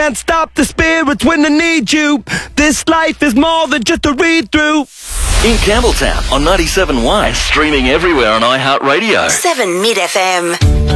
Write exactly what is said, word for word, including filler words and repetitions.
can't stop the spirits when they need you. This life is more than just a read-through. In Campbelltown on ninety-seven point one. Streaming everywhere on iHeartRadio. seven Mid F M.